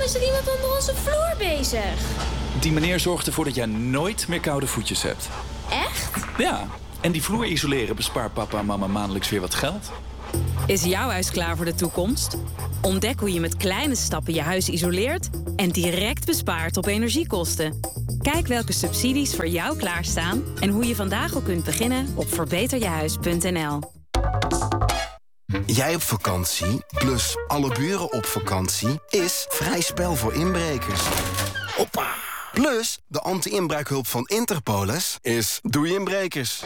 is er iemand onder onze vloer bezig? Die meneer zorgt ervoor dat jij nooit meer koude voetjes hebt. Echt? Ja, en die vloer isoleren bespaart papa en mama maandelijks weer wat geld. Is jouw huis klaar voor de toekomst? Ontdek hoe je met kleine stappen je huis isoleert en direct bespaart op energiekosten. Kijk welke subsidies voor jou klaarstaan en hoe je vandaag al kunt beginnen op verbeterjehuis.nl. Jij op vakantie, plus alle buren op vakantie, is vrij spel voor inbrekers. Hoppa! Plus, de anti-inbraakhulp van Interpolis is doei inbrekers.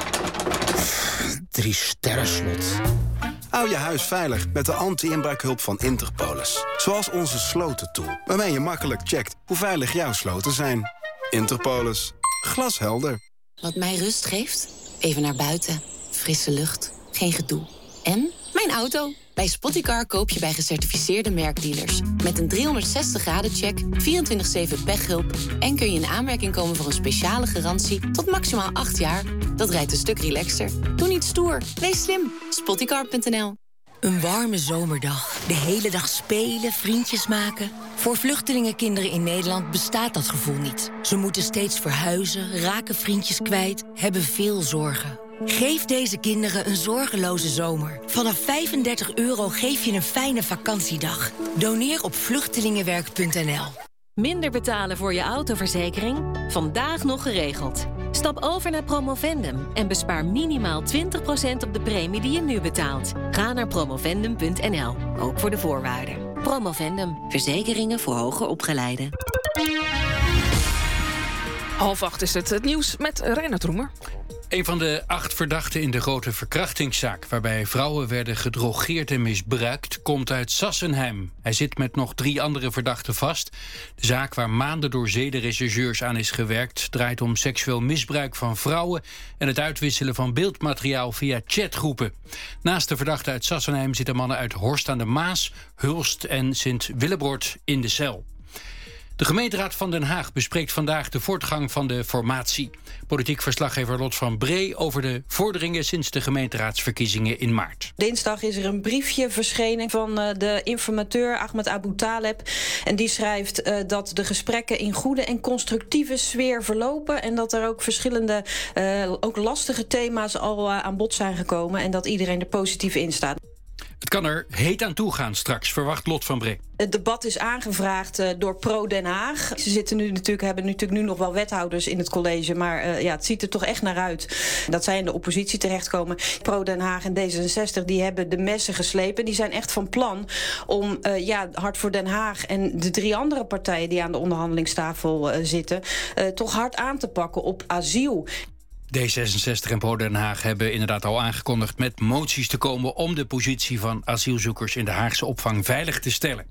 3 sterren slot. Hou je huis veilig met de anti-inbraakhulp van Interpolis. Zoals onze slotentool, waarmee je makkelijk checkt hoe veilig jouw sloten zijn. Interpolis. Glashelder. Wat mij rust geeft? Even naar buiten. Frisse lucht. Geen gedoe. En mijn auto. Bij Spottycar koop je bij gecertificeerde merkdealers. Met een 360-graden-check, 24/7 pechhulp... en kun je in aanmerking komen voor een speciale garantie tot maximaal 8 jaar. Dat rijdt een stuk relaxter. Doe niet stoer. Wees slim. Spottycar.nl. Een warme zomerdag. De hele dag spelen, vriendjes maken. Voor vluchtelingenkinderen in Nederland bestaat dat gevoel niet. Ze moeten steeds verhuizen, raken vriendjes kwijt, hebben veel zorgen. Geef deze kinderen een zorgeloze zomer. Vanaf €35 geef je een fijne vakantiedag. Doneer op vluchtelingenwerk.nl. Minder betalen voor je autoverzekering? Vandaag nog geregeld. Stap over naar Promovendum en bespaar minimaal 20% op de premie die je nu betaalt. Ga naar promovendum.nl, ook voor de voorwaarden. Promovendum, verzekeringen voor hoger opgeleiden. 7:30 is het nieuws met Reinhard Roemer. Een van de 8 verdachten in de grote verkrachtingszaak, waarbij vrouwen werden gedrogeerd en misbruikt, komt uit Sassenheim. Hij zit met nog 3 andere verdachten vast. De zaak, waar maanden door zedenrechercheurs aan is gewerkt, draait om seksueel misbruik van vrouwen en het uitwisselen van beeldmateriaal via chatgroepen. Naast de verdachten uit Sassenheim zitten mannen uit Horst aan de Maas, Hulst en Sint-Willebroord in de cel. De gemeenteraad van Den Haag bespreekt vandaag de voortgang van de formatie. Politiek verslaggever Lot van Bree over de vorderingen sinds de gemeenteraadsverkiezingen in maart. Dinsdag is er een briefje verschenen van de informateur Ahmed Abu Taleb. En die schrijft dat de gesprekken in goede en constructieve sfeer verlopen. En dat er ook verschillende, ook lastige thema's al aan bod zijn gekomen. En dat iedereen er positief in staat. Het kan er heet aan toe gaan straks, verwacht Lot van Bree. Het debat is aangevraagd door Pro Den Haag. Ze hebben natuurlijk nu nog wel wethouders in het college, maar het ziet er toch echt naar uit dat zij in de oppositie terechtkomen. Pro Den Haag en D66 die hebben de messen geslepen. Die zijn echt van plan om Hart voor Den Haag en de 3 andere partijen die aan de onderhandelingstafel zitten, toch hard aan te pakken op asiel. D66 en Pro Den Haag hebben inderdaad al aangekondigd met moties te komen om de positie van asielzoekers in de Haagse opvang veilig te stellen.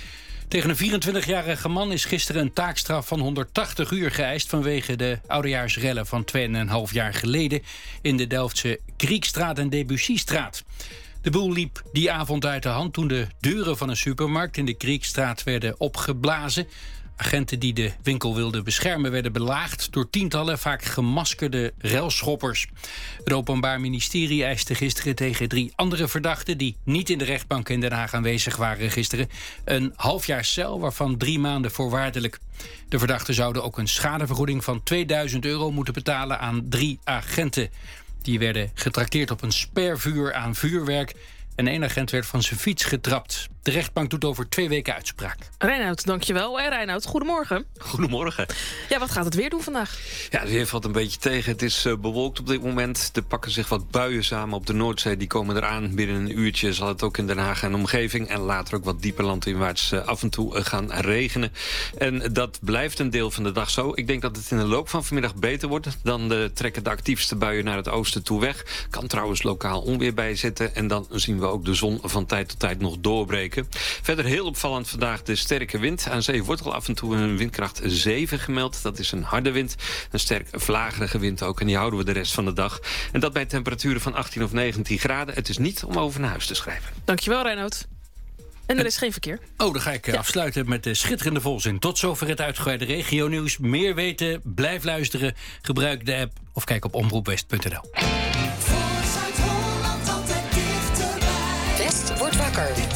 Tegen een 24-jarige man is gisteren een taakstraf van 180 uur geëist vanwege de oudejaarsrellen van 2,5 jaar geleden in de Delftse Kriekstraat en Debussystraat. De boel liep die avond uit de hand toen de deuren van een supermarkt in de Kriekstraat werden opgeblazen. Agenten die de winkel wilden beschermen werden belaagd door tientallen vaak gemaskerde relschoppers. Het Openbaar Ministerie eiste gisteren tegen 3 andere verdachten die niet in de rechtbank in Den Haag aanwezig waren gisteren een halfjaar cel, waarvan 3 maanden voorwaardelijk. De verdachten zouden ook een schadevergoeding van €2000 moeten betalen aan 3 agenten. Die werden getrakteerd op een spervuur aan vuurwerk. En 1 agent werd van zijn fiets getrapt. De rechtbank doet over 2 weken uitspraak. Reinoud, dankjewel. En Reinoud, goedemorgen. Goedemorgen. Ja, wat gaat het weer doen vandaag? Ja, het weer valt een beetje tegen. Het is bewolkt op dit moment. Er pakken zich wat buien samen op de Noordzee. Die komen eraan. Binnen een uurtje zal het ook in Den Haag en omgeving. En later ook wat dieper landinwaarts af en toe gaan regenen. En dat blijft een deel van de dag zo. Ik denk dat het in de loop van vanmiddag beter wordt. Dan trekken de actiefste buien naar het oosten toe weg. Kan trouwens lokaal onweer bij zitten. En dan zien we ook de zon van tijd tot tijd nog doorbreken. Verder heel opvallend vandaag de sterke wind. Aan zee wordt al af en toe een windkracht 7 gemeld. Dat is een harde wind. Een sterk vlagerige wind ook. En die houden we de rest van de dag. En dat bij temperaturen van 18 of 19 graden. Het is niet om over naar huis te schrijven. Dankjewel, Reinoud. En er is geen verkeer. Oh, dan ga ik afsluiten met de schitterende volzin. Tot zover het uitgebreide regionieuws. Meer weten, blijf luisteren. Gebruik de app of kijk op omroepwest.nl. West wordt wakker.